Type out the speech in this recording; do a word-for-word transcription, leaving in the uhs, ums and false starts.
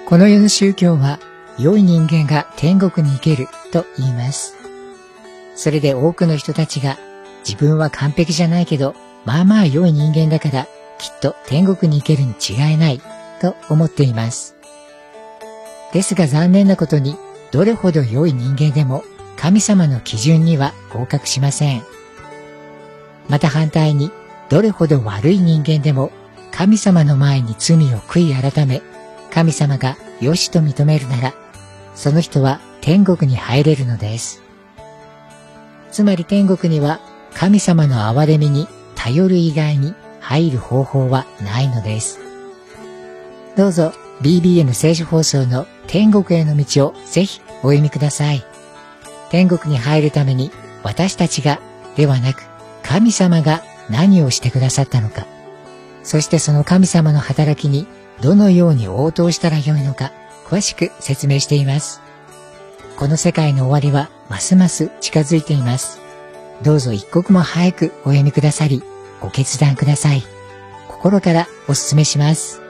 この世の宗教は、良い人間が天国に行けると言います。それで多くの人たちが、自分は完璧じゃないけど、まあまあ良い人間だから、きっと天国に行けるに違いない、と思っています。ですが残念なことに、どれほど良い人間でも、神様の基準には合格しません。また反対に、どれほど悪い人間でも、神様の前に罪を悔い改め、神様が良しと認めるなら、その人は天国に入れるのです。つまり天国には神様の憐れみに頼る以外に入る方法はないのです。どうぞ ビービーエヌ 聖書放送の天国への道をぜひお読みください。天国に入るために私たちがではなく神様が何をしてくださったのか、そしてその神様の働きにどのように応答したらよいのか詳しく説明しています。この世界の終わりはますます近づいています。どうぞ一刻も早くお読みくださり、ご決断ください。心からお勧めします。